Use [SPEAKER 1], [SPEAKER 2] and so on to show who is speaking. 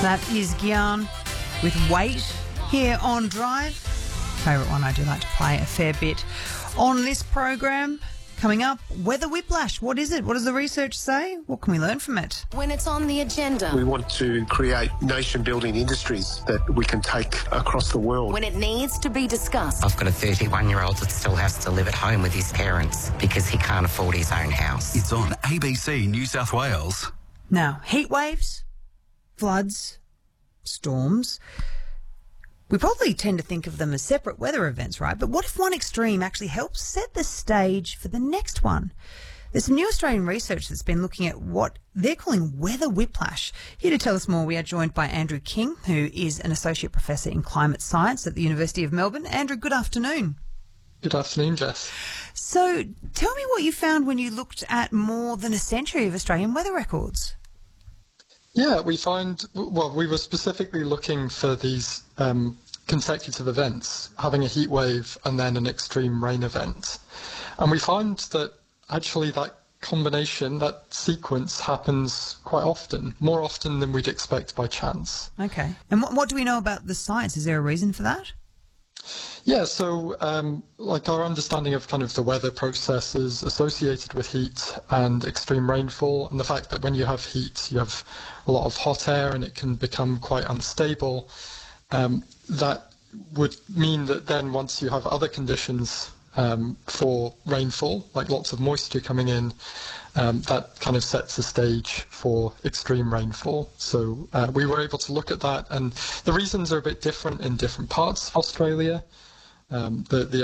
[SPEAKER 1] That is Gyan with Wait here on Drive. Favourite one I do like to play a fair bit on this program. Coming up, weather whiplash. What is it? What does the research say? What can we learn from it?
[SPEAKER 2] When it's on the agenda.
[SPEAKER 3] We want to create nation-building industries that we can take across the world.
[SPEAKER 2] When it needs to be discussed.
[SPEAKER 4] I've got a 31-year-old that still has to live at home with his parents because he can't afford his own house.
[SPEAKER 5] It's on ABC New South Wales.
[SPEAKER 1] Now, heat waves, floods, storms. We probably tend to think of them as separate weather events, right? But what if one extreme actually helps set the stage for the next one? There's some new Australian research that's been looking at what they're calling weather whiplash. Here to tell us more, we are joined by Andrew King, who is an Associate Professor in Climate Science at the University of Melbourne. Andrew, good afternoon.
[SPEAKER 6] Good afternoon, Jess.
[SPEAKER 1] So tell me what you found when you looked at more than a century of Australian weather records.
[SPEAKER 6] Yeah, we were specifically looking for these consecutive events, having a heat wave and then an extreme rain event. And we find that actually that combination, that sequence happens quite often, more often than we'd expect by chance.
[SPEAKER 1] Okay. And what do we know about the science? Is there a reason for that?
[SPEAKER 6] Yeah, so our understanding of kind of the weather processes associated with heat and extreme rainfall, and the fact that when you have heat, you have a lot of hot air and it can become quite unstable, that would mean that then once you have other conditions for rainfall, like lots of moisture coming in, that kind of sets the stage for extreme rainfall. So we were able to look at that, and the reasons are a bit different in different parts of Australia. The